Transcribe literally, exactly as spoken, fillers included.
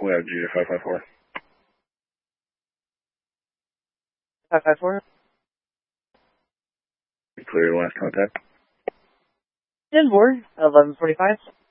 We have G five five four. five five four. Clear last contact. ten four, eleven forty-five.